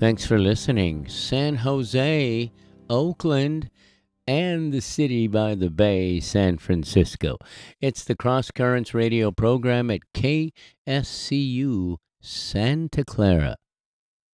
Thanks for listening. San Jose, Oakland, and the city by the bay, San Francisco. It's the Cross Currents radio program at KSCU Santa Clara.